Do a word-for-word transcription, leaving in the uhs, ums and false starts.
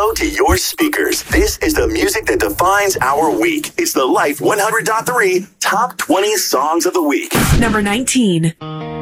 radio to your speakers. This is the music that defines our week. It's the Life one hundred point three Top twenty Songs of the Week. Number nineteen.